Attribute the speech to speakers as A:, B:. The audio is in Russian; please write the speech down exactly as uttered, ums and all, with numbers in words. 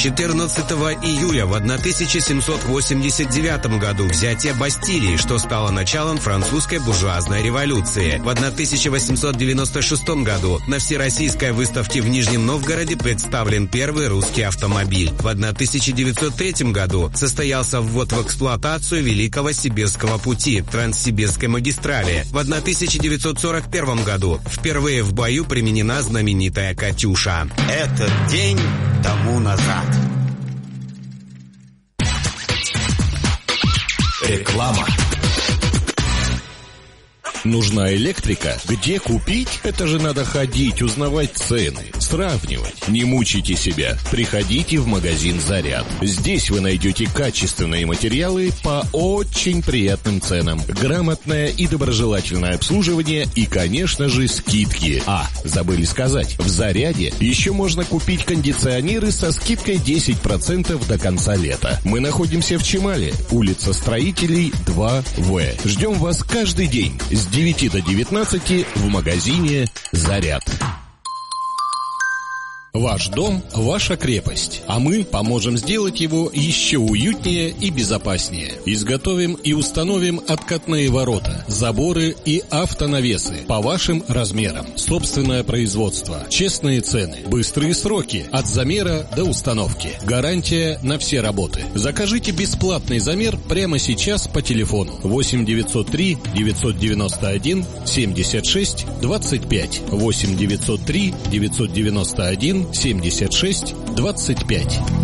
A: четырнадцатого июля в тысяча семьсот восемьдесят девятом году взятие Бастилии, что стало началом французской буржуазной революции. В тысяча восемьсот девяносто шестом году на Всероссийской выставке в Нижнем Новгороде представлен первый русский автомобиль. В тысяча девятьсот третьем году состоялся ввод в эксплуатацию Великого Сибирского пути, Транссибирской магистрали. В тысяча девятьсот сорок первом году впервые в бою применена знаменитая «Катюша».
B: Этот день тому назад.
C: Реклама. Нужна электрика? Где купить? Это же надо ходить, узнавать цены, сравнивать. Не мучайте себя. Приходите в магазин «Заряд». Здесь вы найдете качественные материалы по очень приятным ценам, грамотное и доброжелательное обслуживание и, конечно же, скидки. А, забыли сказать, в «Заряде» еще можно купить кондиционеры со скидкой десять процентов до конца лета. Мы находимся в Чемале, улица Строителей, два В. Ждем вас каждый день с девяти до девятнадцати в магазине «Заряд». Ваш дом – ваша крепость, а мы поможем сделать его еще уютнее и безопаснее. Изготовим и установим откатные ворота, заборы и автонавесы по вашим размерам. Собственное производство, честные цены, быстрые сроки от замера до установки. Гарантия на все работы. Закажите бесплатный замер прямо сейчас по телефону восемь девятьсот три девятьсот девяносто один семьдесят шесть двадцать пять восемь девятьсот три девятьсот девяносто один семьдесят шесть двадцать пять.